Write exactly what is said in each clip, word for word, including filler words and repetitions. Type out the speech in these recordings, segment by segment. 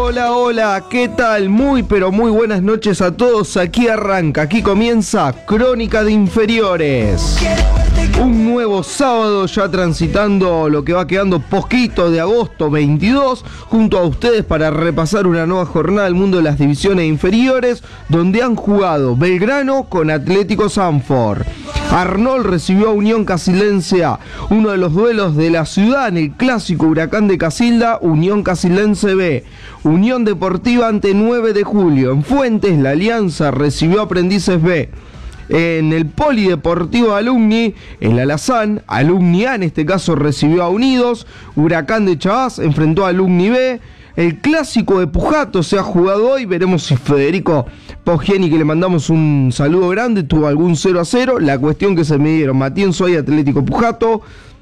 Hola, hola, ¿qué tal? Muy pero muy buenas noches a todos. Aquí arranca, aquí comienza Crónica de Inferiores. Un nuevo sábado ya transitando lo que va quedando poquito de agosto veintidós, junto a ustedes para repasar una nueva jornada del mundo de las divisiones inferiores, donde han jugado Belgrano con Atlético Sanford. Arnold recibió a Unión Casildense A, uno de los duelos de la ciudad en el clásico Huracán de Casilda, Unión Casildense B. Unión Deportiva ante nueve de julio. En Fuentes, la Alianza recibió a Aprendices B. En el Polideportivo Alumni, el Alazán, Alumni A en este caso recibió a Unidos. Huracán de Chavás enfrentó a Alumni B. El clásico de Pujato se ha jugado hoy. Veremos si Federico Poggiani, que le mandamos un saludo grande, tuvo algún cero a cero. La cuestión que se midieron Matienzo y Atlético Pujato.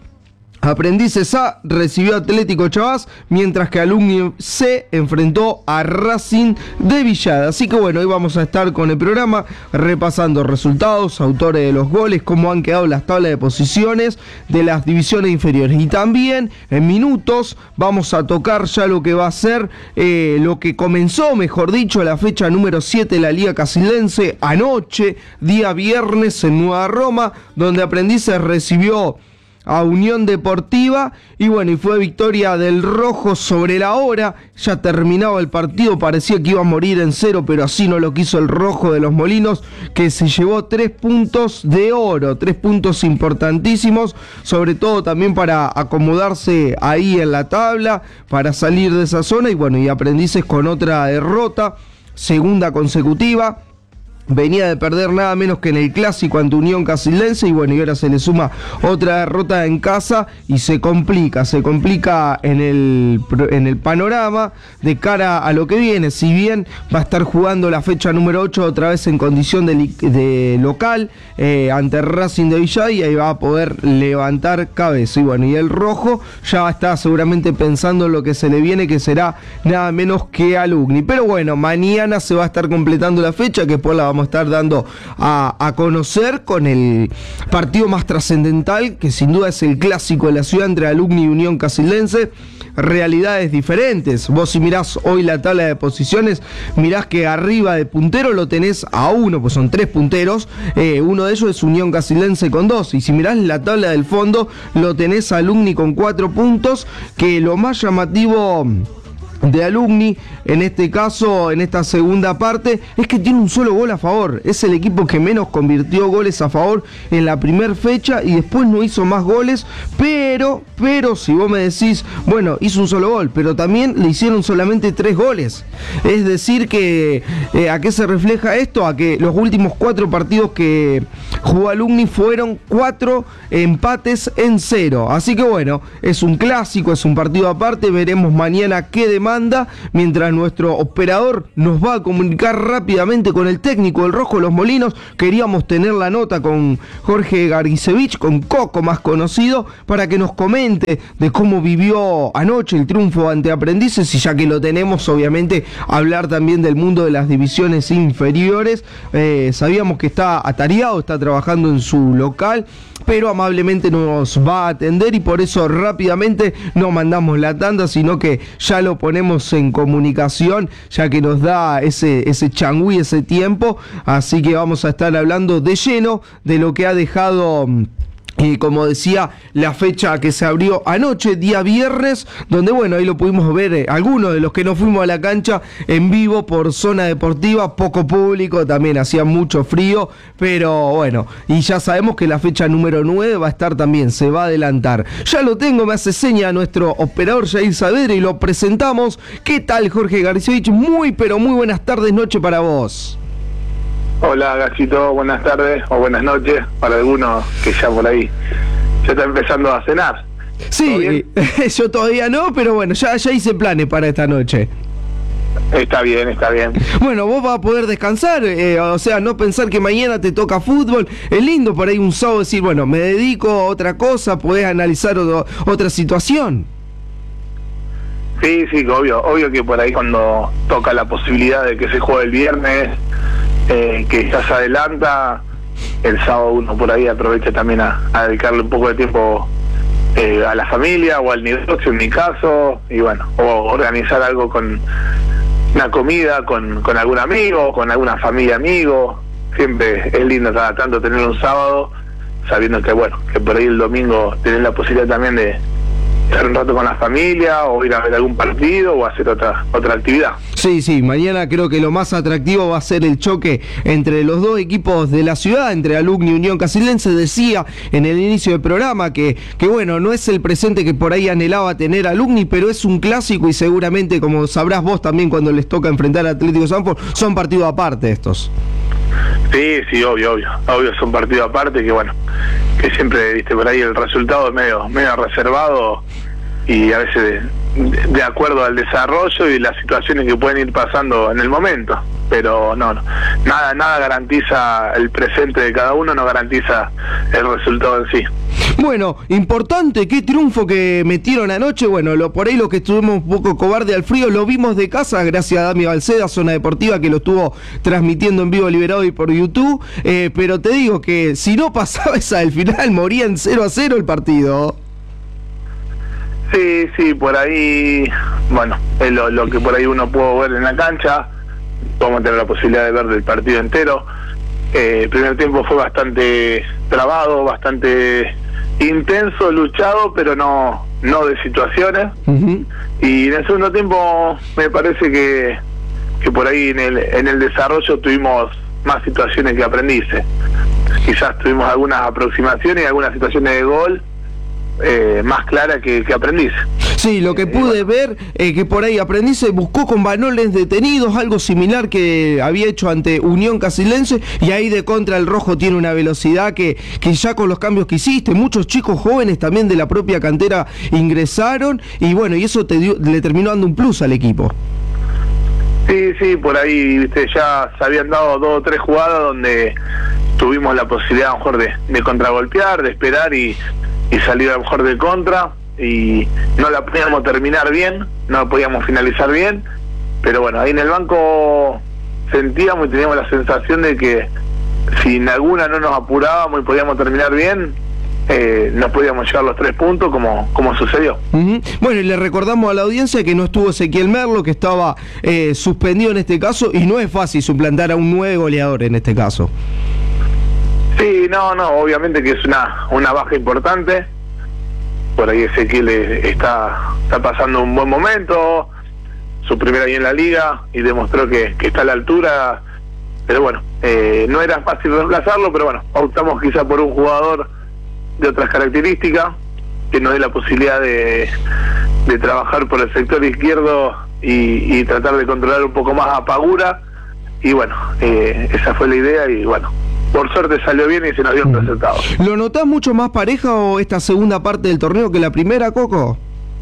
Aprendices A recibió a Atlético Chavás, mientras que Alumni C enfrentó a Racing de Villada. Así que bueno, hoy vamos a estar con el programa repasando resultados, autores de los goles, cómo han quedado las tablas de posiciones de las divisiones inferiores. Y también en minutos vamos a tocar ya lo que va a ser, eh, lo que comenzó, mejor dicho, la fecha número siete de la Liga Casildense anoche, día viernes en Nueva Roma, donde Aprendices recibió a Unión Deportiva y bueno, y fue victoria del rojo sobre la hora. Ya terminaba el partido, parecía que iba a morir en cero, pero así no lo quiso el rojo de los Molinos, que se llevó tres puntos de oro, tres puntos importantísimos, sobre todo también para acomodarse ahí en la tabla, para salir de esa zona. Y bueno, y Aprendices con otra derrota, segunda consecutiva. Venía de perder nada menos que en el clásico ante Unión Casildense y bueno, y ahora se le suma otra derrota en casa y se complica, se complica en el, en el panorama de cara a lo que viene. Si bien va a estar jugando la fecha número ocho otra vez en condición de, de local eh, ante Racing de Villada, y ahí va a poder levantar cabeza. Y bueno, y el rojo ya va a estar seguramente pensando en lo que se le viene, que será nada menos que Alumni. Pero bueno, mañana se va a estar completando la fecha, que por la vamos a estar dando a, a conocer con el partido más trascendental, que sin duda es el clásico de la ciudad entre Alumni y Unión Casildense. Realidades diferentes. Vos si mirás hoy la tabla de posiciones, mirás que arriba de puntero lo tenés a uno, pues son tres punteros, eh, uno de ellos es Unión Casildense con dos, y si mirás la tabla del fondo lo tenés a Alumni con cuatro puntos, que lo más llamativo de Alumni, en este caso, en esta segunda parte, es que tiene un solo gol a favor. Es el equipo que menos convirtió goles a favor en la primera fecha y después no hizo más goles, pero, pero si vos me decís, bueno, hizo un solo gol, pero también le hicieron solamente tres goles. Es decir que, eh, ¿a qué se refleja esto? A que los últimos cuatro partidos que jugó Alumni fueron cuatro empates en cero. Así que bueno, es un clásico, es un partido aparte, veremos mañana qué demanda, mientras nuestro operador nos va a comunicar rápidamente con el técnico del Rojo de los Molinos. Queríamos tener la nota con Jorge Garguisevich, con Coco más conocido, para que nos comente de cómo vivió anoche el triunfo ante Aprendices, y ya que lo tenemos, obviamente hablar también del mundo de las divisiones inferiores. Eh, sabíamos que está atareado, está trabajando en su local, pero amablemente nos va a atender y por eso rápidamente no mandamos la tanda, sino que ya lo ponemos en comunicación, ya que nos da ese, ese changüí, ese tiempo. Así que vamos a estar hablando de lleno de lo que ha dejado, y como decía, la fecha que se abrió anoche, día viernes, donde bueno, ahí lo pudimos ver, eh, algunos de los que no fuimos a la cancha en vivo por Zona Deportiva, poco público, también hacía mucho frío, pero bueno, y ya sabemos que la fecha número nueve va a estar también, se va a adelantar. Ya lo tengo, me hace seña nuestro operador Jair Saavedra y lo presentamos. ¿Qué tal, Jorge Garguisevich? Muy pero muy buenas tardes, noche para vos. Hola Gachito, buenas tardes o buenas noches para algunos que ya por ahí ya está empezando a cenar. Sí, yo todavía no, pero bueno, ya, ya hice planes para esta noche. Está bien, está bien. Bueno, vos vas a poder descansar, eh, o sea, no pensar que mañana te toca fútbol. Es lindo por ahí un sábado decir, bueno, me dedico a otra cosa, podés analizar otro, otra situación. Sí, sí, obvio, obvio que por ahí cuando toca la posibilidad de que se juegue el viernes, eh, que ya se adelanta, el sábado uno por ahí aprovecha también a, a dedicarle un poco de tiempo eh, a la familia o al negocio en mi caso, y bueno, o organizar algo con una comida con, con algún amigo, con alguna familia amigo. Siempre es lindo cada tanto tener un sábado, sabiendo que bueno, que por ahí el domingo tenés la posibilidad también de estar un rato con la familia o ir a ver algún partido o hacer otra otra actividad. Sí, sí, mañana creo que lo más atractivo va a ser el choque entre los dos equipos de la ciudad, entre Alumni y Unión Casildense. Decía en el inicio del programa que, que bueno, no es el presente que por ahí anhelaba tener Alumni, pero es un clásico y seguramente, como sabrás vos también cuando les toca enfrentar a Atlético Sanford, son partidos aparte estos. Sí, sí, obvio, obvio, obvio son partidos aparte que bueno, que siempre, viste, por ahí el resultado es medio, medio reservado y a veces de, de acuerdo al desarrollo y las situaciones que pueden ir pasando en el momento, pero no, no, nada, nada garantiza el presente de cada uno, no garantiza el resultado en sí. Bueno, importante, qué triunfo que metieron anoche. Bueno, lo, por ahí los que estuvimos un poco cobarde al frío, lo vimos de casa, gracias a Dami Balceda, Zona Deportiva, que lo estuvo transmitiendo en vivo Liberado y por YouTube. Eh, pero te digo que si no pasaba esa del final, moría en cero a cero el partido. Sí, sí, por ahí, bueno, es lo, lo que por ahí uno pudo ver en la cancha. Vamos a tener la posibilidad de ver el partido entero. Eh, el primer tiempo fue bastante trabado, bastante intenso, luchado, pero no no de situaciones. Uh-huh. Y en el segundo tiempo me parece que que por ahí en el en el desarrollo tuvimos más situaciones que aprendices. Quizás tuvimos algunas aproximaciones y algunas situaciones de gol eh, más claras que, que aprendices. Sí, lo que pude ver, eh, que por ahí Aprendiz buscó con Banoles detenidos, algo similar que había hecho ante Unión Casildense, y ahí de contra el rojo tiene una velocidad que, que ya con los cambios que hiciste, muchos chicos jóvenes también de la propia cantera ingresaron, y bueno, y eso te dio, le terminó dando un plus al equipo. Sí, sí, por ahí, viste, ya se habían dado dos o tres jugadas donde tuvimos la posibilidad a lo mejor de, de contragolpear, de esperar y, y salir a lo mejor de contra, y no la podíamos terminar bien, no la podíamos finalizar bien, pero bueno, ahí en el banco sentíamos y teníamos la sensación de que si en alguna no nos apurábamos y podíamos terminar bien, eh, nos podíamos llevar los tres puntos como, como sucedió. Uh-huh. Bueno, y le recordamos a la audiencia que no estuvo Ezequiel Merlo, que estaba eh, suspendido en este caso, y no es fácil suplantar a un nueve goleador en este caso. Sí, no, no, obviamente que es una, una baja importante. Por ahí Ezequiel está, está pasando un buen momento, su primer año en la liga, y demostró que, que está a la altura, pero bueno, eh, no era fácil reemplazarlo, pero bueno, optamos quizá por un jugador de otras características, que nos dé la posibilidad de, de trabajar por el sector izquierdo y, y tratar de controlar un poco más a Pagura, y bueno, eh, esa fue la idea, y bueno, por suerte salió bien y se nos dio un resultado. ¿Lo notás mucho más pareja o esta segunda parte del torneo que la primera, Coco?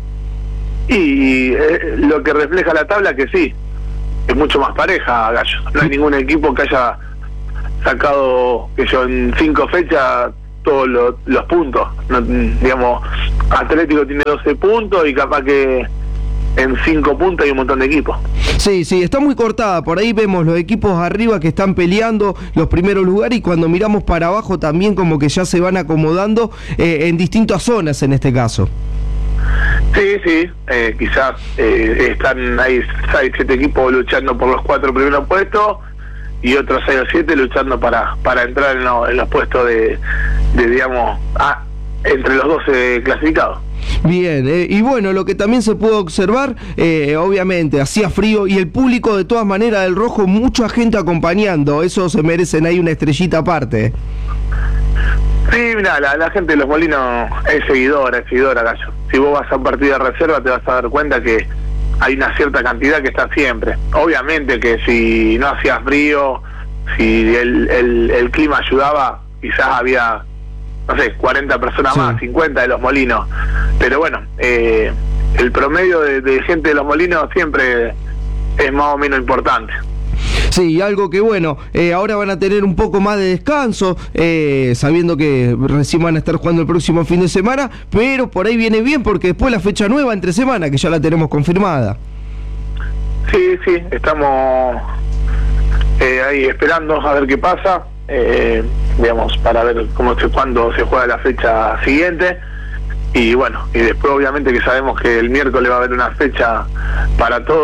Y eh, lo que refleja la tabla que sí, es mucho más pareja, Gallo. No hay ningún equipo que haya sacado, que yo en cinco fechas, todos los, los puntos. No, digamos, Atlético tiene doce puntos y capaz que en cinco puntos hay un montón de equipos. Sí, sí, está muy cortada. Por ahí vemos los equipos arriba que están peleando los primeros lugares, y cuando miramos para abajo también como que ya se van acomodando eh, en distintas zonas en este caso. Sí, sí, eh, quizás eh, están ahí seis, siete equipos luchando por los cuatro primeros puestos y otros seis o siete luchando para para entrar en, lo, en los puestos de, de digamos, ah, entre los doce clasificados. Bien, eh, y bueno, lo que también se pudo observar, eh, obviamente, hacía frío y el público de todas maneras del rojo, mucha gente acompañando, eso se merecen ahí una estrellita aparte. Sí, mira, la, la gente de Los Molinos es seguidora, es seguidora, Gallo. Si vos vas a un partido de reserva te vas a dar cuenta que hay una cierta cantidad que está siempre. Obviamente que si no hacía frío, si el, el, el clima ayudaba, quizás había, no sé, cuarenta personas sí. más, cincuenta de Los Molinos. Pero bueno, eh, el promedio de, de gente de Los Molinos siempre es más o menos importante. Sí, algo que bueno, eh, ahora van a tener un poco más de descanso, eh, sabiendo que recién van a estar jugando el próximo fin de semana, pero por ahí viene bien porque después la fecha nueva entre semana, que ya la tenemos confirmada. Sí, sí, estamos eh, ahí esperando a ver qué pasa, eh, digamos, para ver cómo se, cuándo se juega la fecha siguiente. Y bueno, y después obviamente que sabemos que el miércoles va a haber una fecha para todos,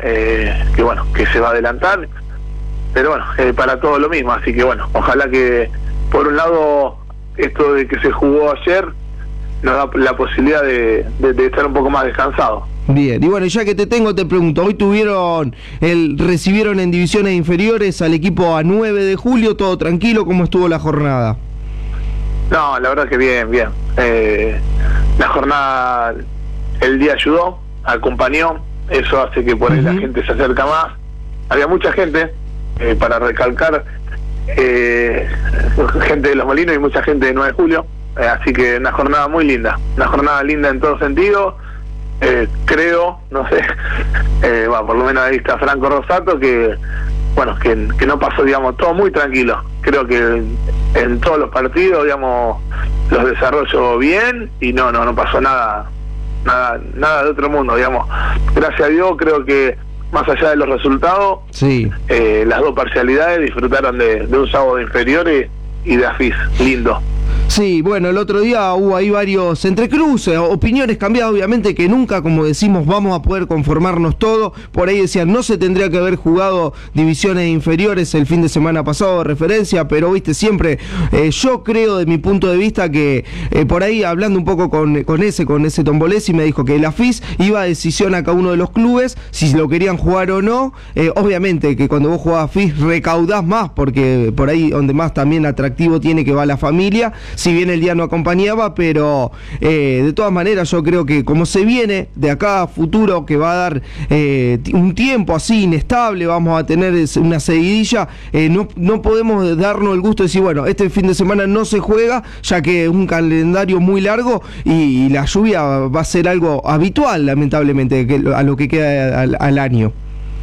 eh, que bueno, que se va a adelantar, pero bueno, eh, para todo lo mismo, así que bueno, ojalá que por un lado esto de que se jugó ayer nos da la posibilidad de, de, de estar un poco más descansado. Bien, y bueno, ya que te tengo, te pregunto, hoy tuvieron, el recibieron en divisiones inferiores al equipo a nueve de julio, todo tranquilo, ¿cómo estuvo la jornada? No, la verdad que bien, bien. Eh, la jornada, el día ayudó, acompañó, eso hace que por ahí uh-huh. la gente se acerca más. Había mucha gente, eh, para recalcar, eh, gente de Los Molinos y mucha gente de nueve de julio, eh, así que una jornada muy linda, una jornada linda en todo sentido. Eh, creo, no sé, eh, bueno, por lo menos ahí está Franco Rosato, que bueno, que, que no pasó, digamos, todo muy tranquilo. Creo que en, en todos los partidos, digamos, los desarrolló bien y no, no, no pasó nada, nada, nada de otro mundo, digamos. Gracias a Dios, creo que más allá de los resultados, sí. eh, las dos parcialidades disfrutaron de, de un sábado inferior y, y de AFIS, lindo. Sí, bueno, el otro día hubo ahí varios entrecruces, opiniones cambiadas, obviamente que nunca, como decimos, vamos a poder conformarnos todo. Por ahí decían, no se tendría que haber jugado divisiones inferiores el fin de semana pasado de referencia, pero viste, siempre, eh, yo creo de mi punto de vista que eh, por ahí hablando un poco con, con ese, con ese Tombolesi, me dijo que el AFIS iba a decisión a cada uno de los clubes, si lo querían jugar o no. Eh, obviamente que cuando vos jugás AFIS recaudás más, porque por ahí donde más también atractivo tiene que va la familia, si bien el día no acompañaba, pero eh, de todas maneras yo creo que como se viene de acá a futuro, que va a dar eh, un tiempo así inestable, vamos a tener una seguidilla, eh, no, no podemos darnos el gusto de decir, bueno, este fin de semana no se juega, ya que es un calendario muy largo y, y la lluvia va a ser algo habitual, lamentablemente, que, a lo que queda al, al año.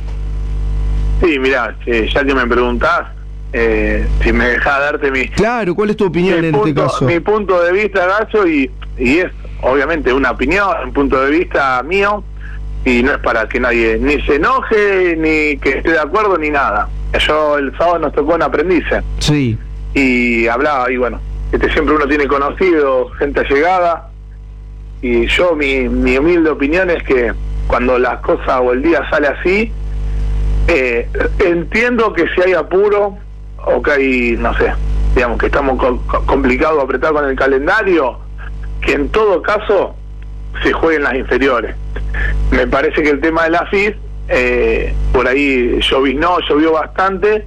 Sí, mirá, eh, ya que me preguntás, Eh, si me dejás darte mi... Claro, ¿cuál es tu opinión en punto, este caso? Mi punto de vista, Gacho, y, y es obviamente una opinión, un punto de vista mío, y no es para que nadie ni se enoje, ni que esté de acuerdo, ni nada. Yo el sábado nos tocó en Aprendices. Sí. Y hablaba, y bueno, este siempre uno tiene conocido, gente allegada, y yo mi, mi humilde opinión es que cuando las cosas o el día sale así, eh, entiendo que si hay apuro, o que hay, no sé, digamos que estamos co complicados, apretados con el calendario, que en todo caso se jueguen las inferiores. Me parece que el tema de la AFIS, eh, por ahí lloviznó, llovió bastante,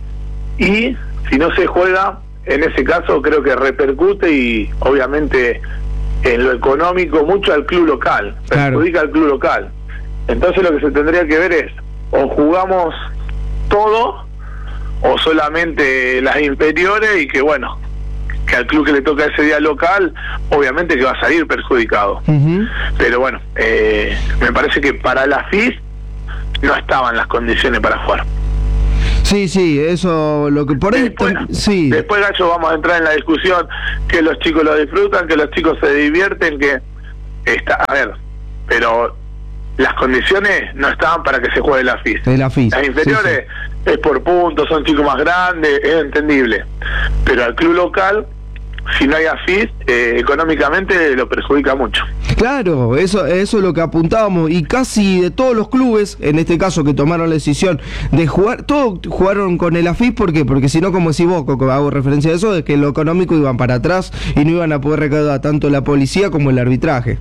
y si no se juega, en ese caso creo que repercute y obviamente en lo económico mucho al club local, perjudica al club local. Entonces lo que se tendría que ver es, o jugamos todo, o solamente las inferiores, y que bueno, que al club que le toca ese día local, obviamente que va a salir perjudicado. Uh-huh. Pero bueno, eh, me parece que para la F I S no estaban las condiciones para jugar. Sí, sí, eso, lo que por ahí... Después, sí. después, Gallo, vamos a entrar en la discusión que los chicos lo disfrutan, que los chicos se divierten, que está, a ver, pero las condiciones no estaban para que se juegue la F I S. La F I S. Las inferiores sí, sí. Es por puntos, son chicos más grandes, es entendible. Pero al club local, si no hay A F I S, eh, económicamente lo perjudica mucho. Claro, eso, eso es lo que apuntábamos, y casi de todos los clubes, en este caso que tomaron la decisión de jugar, todos jugaron con el A F I S, ¿por qué? Porque si no, como decís vos, Coco, hago referencia a eso, es que lo económico iban para atrás y no iban a poder recaudar tanto la policía como el arbitraje.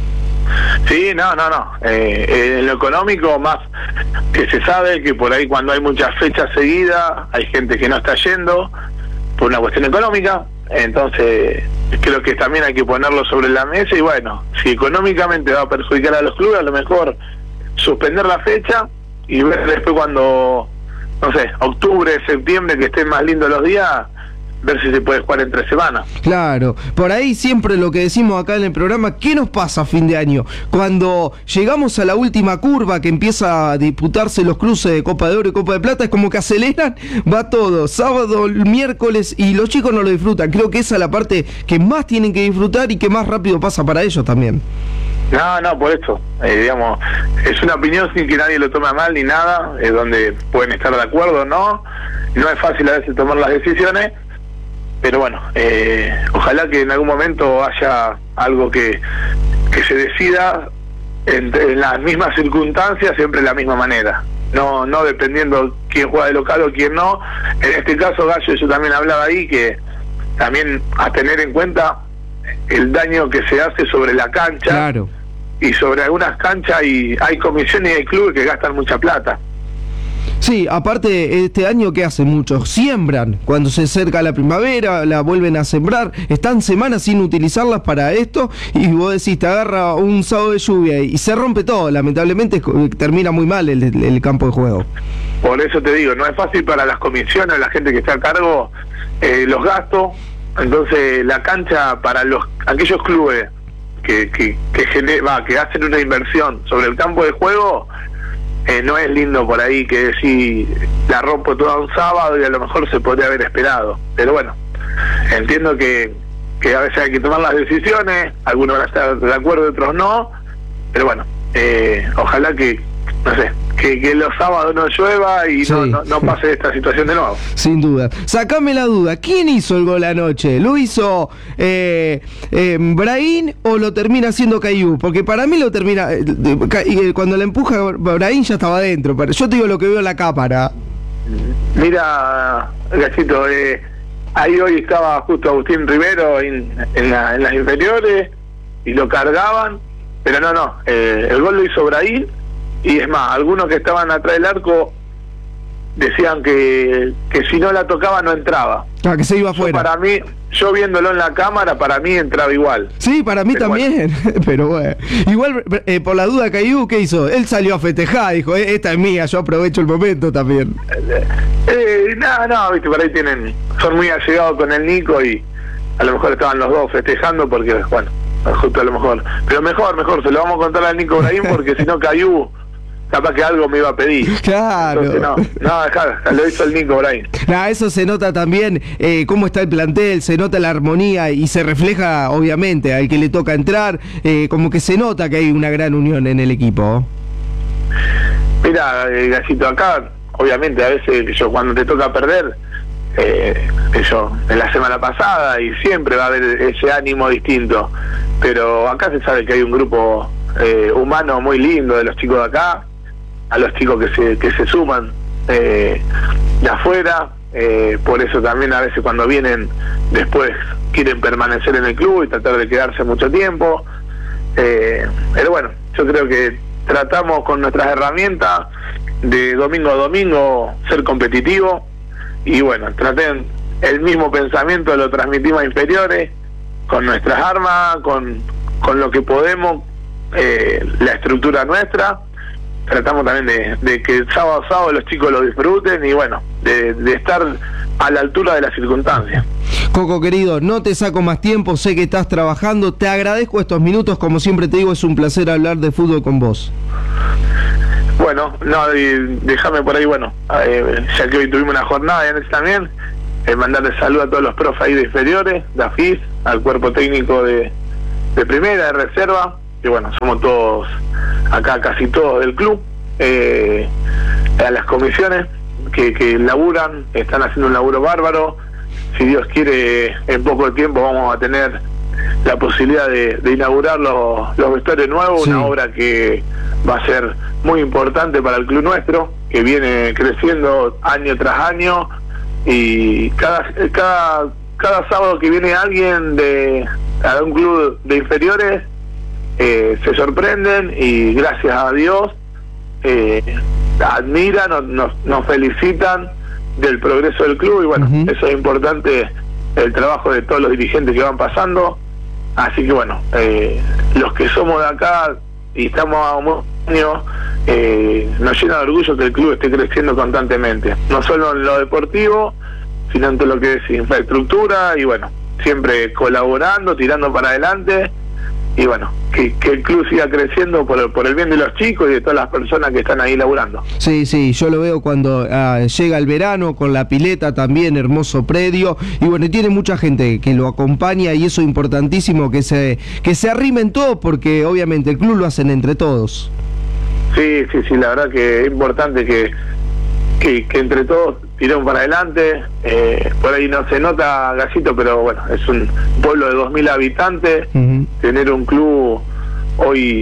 Sí, no, no, no. Eh, en lo económico, más que se sabe que por ahí cuando hay muchas fechas seguidas, hay gente que no está yendo por una cuestión económica. Entonces, creo que también hay que ponerlo sobre la mesa y bueno, si económicamente va a perjudicar a los clubes, a lo mejor suspender la fecha y ver después cuando, no sé, octubre, septiembre, que estén más lindos los días, ver si se puede jugar entre semanas. Claro, por ahí siempre lo que decimos acá en el programa, ¿qué nos pasa a fin de año? Cuando llegamos a la última curva que empieza a disputarse los cruces de Copa de Oro y Copa de Plata, es como que aceleran, va todo, sábado, miércoles, y los chicos no lo disfrutan. Creo que esa es la parte que más tienen que disfrutar y que más rápido pasa para ellos también. No, no, por eso, eh, digamos, es una opinión sin que nadie lo tome a mal ni nada, es donde pueden estar de acuerdo o no, no es fácil a veces tomar las decisiones. Pero bueno, eh, ojalá que en algún momento haya algo que, que se decida en, en las mismas circunstancias, siempre de la misma manera. No no dependiendo quién juega de local o quién no. En este caso, Gallo, yo también hablaba ahí que también a tener en cuenta el daño que se hace sobre la cancha. Claro. Y sobre algunas canchas y hay comisiones y hay clubes que gastan mucha plata. Sí, aparte este año que hacen muchos, siembran, cuando se acerca la primavera, la vuelven a sembrar, están semanas sin utilizarlas para esto y vos decís, te agarra un sábado de lluvia y se rompe todo, lamentablemente termina muy mal el, el campo de juego. Por eso te digo, no es fácil para las comisiones, la gente que está a cargo, eh, los gastos, entonces la cancha para los aquellos clubes que que que, gener, va, que hacen una inversión sobre el campo de juego, eh, no es lindo por ahí que decir la rompo toda un sábado y a lo mejor se podría haber esperado, pero bueno, entiendo que que a veces hay que tomar las decisiones, algunos van a estar de acuerdo, otros no, pero bueno, eh, ojalá que, no sé, que, que los sábados no llueva y sí. no, no, no pase esta situación de nuevo. Sin duda. Sacame la duda, ¿quién hizo el gol anoche? ¿Lo hizo eh, eh, Brahim o lo termina haciendo Caillou? Porque para mí lo termina, eh, eh, cuando le empuja Brahim ya estaba adentro, pero yo te digo lo que veo en la cámara. Mira, Gachito, eh, ahí hoy estaba justo Agustín Rivero en, en, la, en las inferiores y lo cargaban, pero no, no, eh, el gol lo hizo Brahim. Y es más, algunos que estaban atrás del arco decían que, que si no la tocaba no entraba. Ah, que se iba afuera. Yo, para mí, yo viéndolo en la cámara, para mí entraba igual. Sí, para mí pero también, bueno. Pero bueno. Igual, eh, por la duda, Caillou, ¿qué hizo? Él salió a festejar, dijo, eh, esta es mía, yo aprovecho el momento también. Eh, eh, no, no, viste, por ahí tienen, son muy allegados con el Nico y a lo mejor estaban los dos festejando porque, bueno, justo a lo mejor. Pero mejor, mejor, se lo vamos a contar al Nico Brahim porque si no Caillou capaz que algo me iba a pedir. Claro. Entonces, no, no, dejá, lo hizo el Nico Brahim. Nah, eso se nota también, eh, cómo está el plantel, se nota la armonía y se refleja, obviamente, al que le toca entrar, eh, como que se nota que hay una gran unión en el equipo. Mira, eh, Gachito, acá, obviamente, a veces yo cuando te toca perder, eh, yo, en la semana pasada, y siempre va a haber ese ánimo distinto, pero acá se sabe que hay un grupo eh, humano muy lindo de los chicos de acá, a los chicos que se que se suman eh, de afuera, eh, por eso también a veces cuando vienen después quieren permanecer en el club y tratar de quedarse mucho tiempo, eh, pero bueno, yo creo que tratamos con nuestras herramientas de domingo a domingo ser competitivos y bueno, traten el mismo pensamiento, lo transmitimos a inferiores con nuestras armas, con, con lo que podemos, eh, la estructura nuestra. Tratamos también de, de que el sábado a sábado los chicos lo disfruten y bueno, de, de estar a la altura de las circunstancias. Coco querido, no te saco más tiempo, sé que estás trabajando, te agradezco estos minutos, como siempre te digo, es un placer hablar de fútbol con vos. Bueno, no, déjame por ahí, bueno, eh, ya que hoy tuvimos una jornada y anoche también, eh, mandarle saludo a todos los profes ahí de inferiores, de A F I S, al cuerpo técnico de, de primera, de reserva, que bueno, somos todos, acá casi todos del club, eh, a las comisiones que, que laburan, están haciendo un laburo bárbaro, si Dios quiere en poco tiempo vamos a tener la posibilidad de, de inaugurar los, los vestuarios nuevos, sí. Una obra que va a ser muy importante para el club nuestro, que viene creciendo año tras año y cada cada cada sábado que viene alguien de a un club de inferiores eh, se sorprenden y gracias a Dios eh, admiran, nos, nos, nos felicitan del progreso del club y bueno, uh-huh. Eso es importante, el trabajo de todos los dirigentes que van pasando, así que bueno, eh, los que somos de acá y estamos a un año, eh, nos llena de orgullo que el club esté creciendo constantemente, no solo en lo deportivo, sino en todo lo que es infraestructura y bueno, siempre colaborando, tirando para adelante y bueno, que, que el club siga creciendo por, por el bien de los chicos y de todas las personas que están ahí laburando. Sí, sí, yo lo veo cuando uh, llega el verano con la pileta también, hermoso predio, y bueno, tiene mucha gente que lo acompaña y eso es importantísimo, que se, que se arrimen todos porque obviamente el club lo hacen entre todos. Sí, sí, sí, la verdad que es importante que, que, que entre todos tiremos para adelante, eh, por ahí no se nota, Gallito, pero bueno, es un pueblo de dos mil habitantes, uh-huh. Tener un club hoy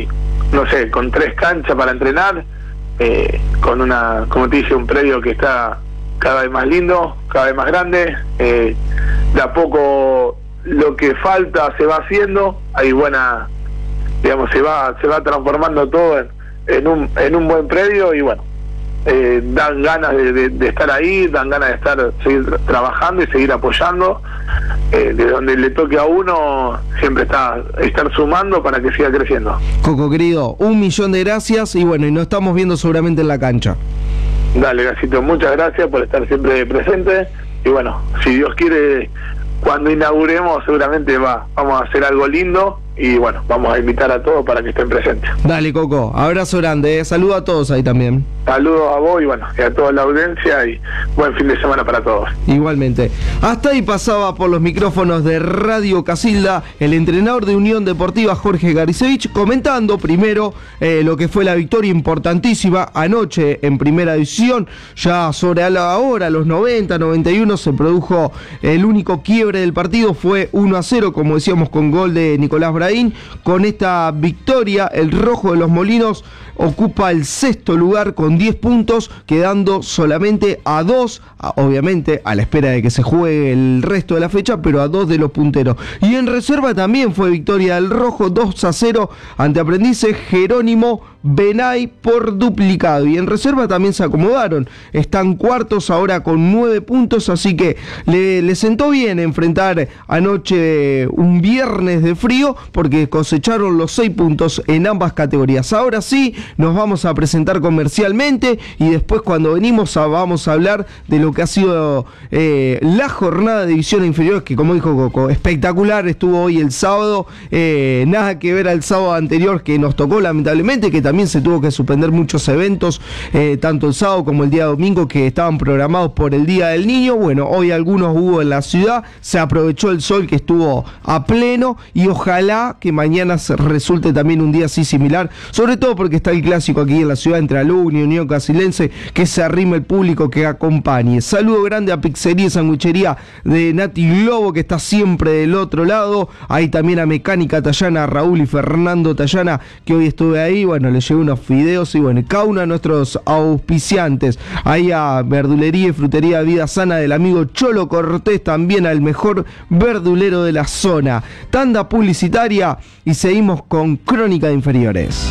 no sé, con tres canchas para entrenar, eh, con una, como te dije, un predio que está cada vez más lindo, cada vez más grande, eh, de a poco lo que falta se va haciendo, hay buena, digamos, se va se va transformando todo en, en un en un buen predio y bueno, eh, dan ganas de, de, de estar ahí, dan ganas de estar seguir trabajando y seguir apoyando, eh, de donde le toque a uno siempre está estar sumando para que siga creciendo. Coco querido, un millón de gracias y bueno, y nos estamos viendo seguramente en la cancha. Dale, Gacito, muchas gracias por estar siempre presente y bueno, si Dios quiere, cuando inauguremos seguramente va, vamos a hacer algo lindo y bueno, vamos a invitar a todos para que estén presentes. Dale, Coco, abrazo grande, eh. Saludo a todos ahí también. Saludos a vos y bueno, y a toda la audiencia y buen fin de semana para todos. Igualmente. Hasta ahí pasaba por los micrófonos de Radio Casilda el entrenador de Unión Deportiva Jorge Garicevich, comentando primero eh, lo que fue la victoria importantísima anoche en Primera División. Ya sobre a la hora, a los noventa, noventa y uno, se produjo el único quiebre del partido, fue uno a cero, como decíamos, con gol de Nicolás Brahim. Con esta victoria, el Rojo de los Molinos ocupa el sexto lugar con diez puntos, quedando solamente a dos, obviamente a la espera de que se juegue el resto de la fecha, pero a dos de los punteros. Y en reserva también fue victoria del Rojo, dos a cero ante Aprendices Jerónimo Benay por duplicado. Y en reserva también se acomodaron, están cuartos ahora con nueve puntos, así que le, le sentó bien enfrentar anoche un viernes de frío, porque cosecharon los seis puntos en ambas categorías. Ahora sí, nos vamos a presentar comercialmente y después, cuando venimos, a, vamos a hablar de lo que ha sido eh, la jornada de divisiones inferiores, que como dijo Coco, espectacular estuvo hoy el sábado, eh, nada que ver al sábado anterior que nos tocó lamentablemente, que también se tuvo que suspender muchos eventos, eh, tanto el sábado como el día domingo, que estaban programados por el Día del Niño. Bueno, hoy algunos hubo en la ciudad, se aprovechó el sol que estuvo a pleno y ojalá que mañana se resulte también un día así similar, sobre todo porque está el clásico aquí en la ciudad entre Alumni y Unión Casilense, que se arrime el público que acompañe. Saludo grande a Pizzería y Sanguichería de Nati Globo, que está siempre del otro lado. Ahí también a Mecánica Tallana, a Raúl y Fernando Tallana, que hoy estuve ahí, bueno, les llevé unos fideos y bueno, cada uno de nuestros auspiciantes. Ahí a Verdulería y Frutería Vida Sana del amigo Cholo Cortés, también al mejor verdulero de la zona. Tanda publicitaria y seguimos con Crónica de Inferiores.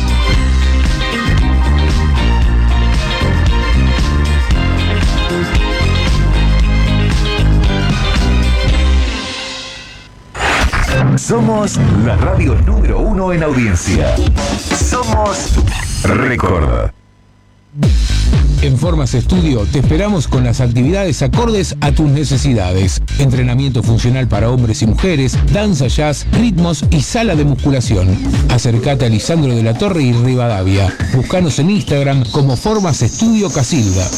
Somos la radio número uno en audiencia. Somos Record. En Formas Estudio te esperamos con las actividades acordes a tus necesidades. Entrenamiento funcional para hombres y mujeres, danza jazz, ritmos y sala de musculación. Acércate a Lisandro de la Torre y Rivadavia. Búscanos en Instagram como Formas Estudio Casilda.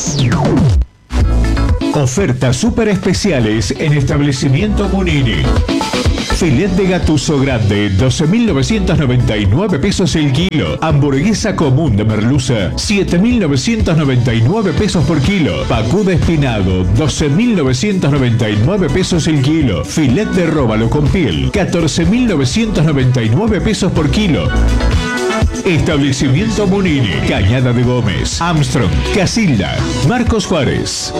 Ofertas súper especiales en Establecimiento Munini. Filet de gatuso grande, doce mil novecientos noventa y nueve pesos el kilo. Hamburguesa común de merluza, siete mil novecientos noventa y nueve pesos por kilo. Pacú de espinado, doce mil novecientos noventa y nueve pesos el kilo. Filet de róbalo con piel, catorce mil novecientos noventa y nueve pesos por kilo. Establecimiento Munini, Cañada de Gómez, Armstrong, Casilda, Marcos Juárez.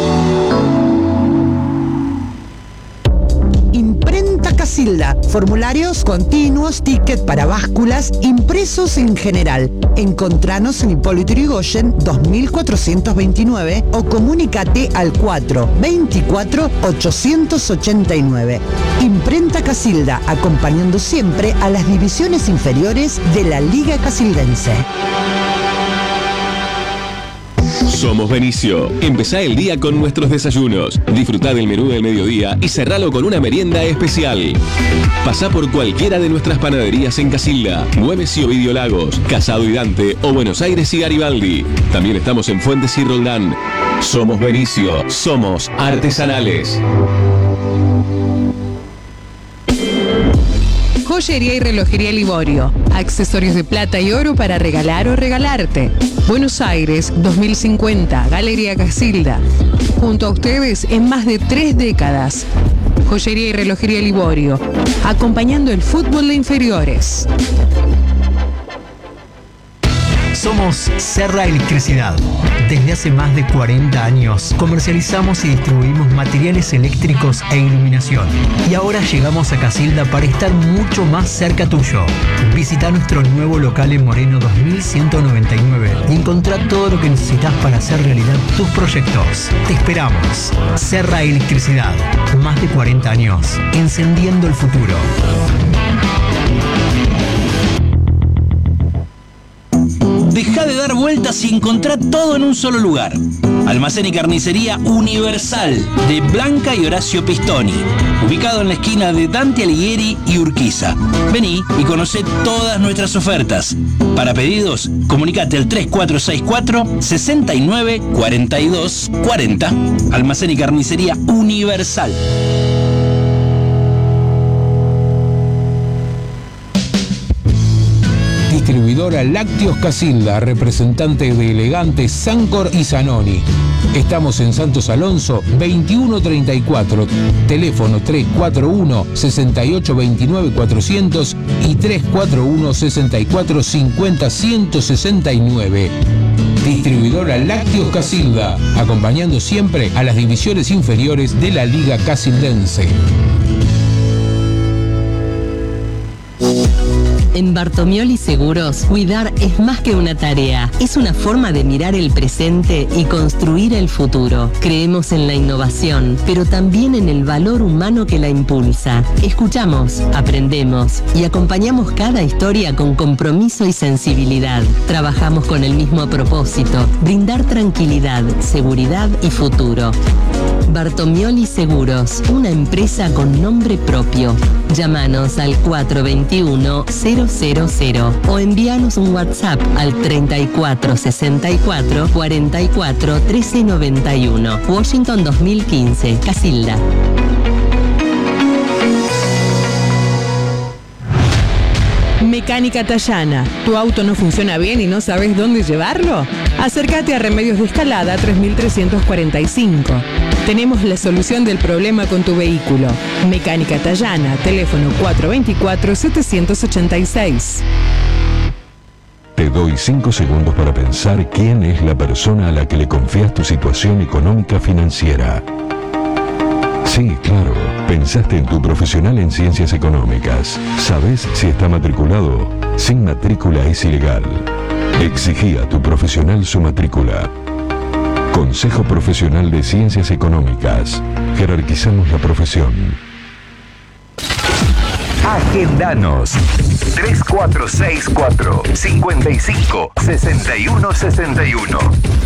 Imprenta Casilda, formularios continuos, ticket para básculas, impresos en general. Encontranos en Hipólito Yrigoyen dos mil cuatrocientos veintinueve o comunícate al cuatro veinticuatro ochocientos ochenta y nueve. Imprenta Casilda, acompañando siempre a las divisiones inferiores de la Liga Casildense. Somos Benicio. Empezá el día con nuestros desayunos. Disfrutá del menú del mediodía y cerralo con una merienda especial. Pasá por cualquiera de nuestras panaderías en Casilda, Güemes y Ovidio Lagos, Casado y Dante o Buenos Aires y Garibaldi. También estamos en Fuentes y Roldán. Somos Benicio. Somos artesanales. Joyería y relojería Liborio. Accesorios de plata y oro para regalar o regalarte. Buenos Aires dos mil cincuenta, Galería Casilda. Junto a ustedes en más de tres décadas. Joyería y relojería Liborio. Acompañando el fútbol de inferiores. Somos Serra Electricidad. Desde hace más de cuarenta años comercializamos y distribuimos materiales eléctricos e iluminación. Y ahora llegamos a Casilda para estar mucho más cerca tuyo. Visita nuestro nuevo local en Moreno dos mil ciento noventa y nueve y encontrá todo lo que necesitas para hacer realidad tus proyectos. Te esperamos. Serra Electricidad. Más de cuarenta años encendiendo el futuro. Deja de dar vueltas y encontrá todo en un solo lugar. Almacén y carnicería Universal de Blanca y Horacio Pistoni, ubicado en la esquina de Dante Alighieri y Urquiza. Vení y conocé todas nuestras ofertas. Para pedidos, comunicate al tres cuatro seis cuatro, seis nueve, cuatro dos cuatro cero. Almacén y carnicería Universal. Distribuidora Lácteos Casilda, representante de Elegante, Sancor y Zanoni. Estamos en Santos Alonso veintiuno treinta y cuatro, teléfono tres cuatro uno, seis ocho dos nueve cuatrocientos y tres cuatro uno, seis cuatro cinco cero, ciento sesenta y nueve. Distribuidora Lácteos Casilda, acompañando siempre a las divisiones inferiores de la Liga Casildense. En Bartomioli Seguros, cuidar es más que una tarea, es una forma de mirar el presente y construir el futuro. Creemos en la innovación, pero también en el valor humano que la impulsa. Escuchamos, aprendemos y acompañamos cada historia con compromiso y sensibilidad. Trabajamos con el mismo propósito, brindar tranquilidad, seguridad y futuro. Bartomioli Seguros, una empresa con nombre propio. Llámanos al cuatro dos uno, cero cero cero o envíanos un WhatsApp al treinta y cuatro sesenta y cuatro, cuarenta y cuatro, trece noventa y uno. Washington dos mil quince, Casilda. Mecánica Tallana. ¿Tu auto no funciona bien y no sabes dónde llevarlo? Acércate a Remedios de Escalada tres mil trescientos cuarenta y cinco. Tenemos la solución del problema con tu vehículo. Mecánica Tallana, teléfono cuatro dos cuatro, siete ocho seis. Te doy cinco segundos para pensar quién es la persona a la que le confías tu situación económica financiera. Sí, claro. Pensaste en tu profesional en ciencias económicas. ¿Sabes si está matriculado? Sin matrícula es ilegal. Exigí a tu profesional su matrícula. Consejo Profesional de Ciencias Económicas. Jerarquizamos la profesión. Agendanos tres cuatro seis cuatro, cinco cinco, seis uno seis uno.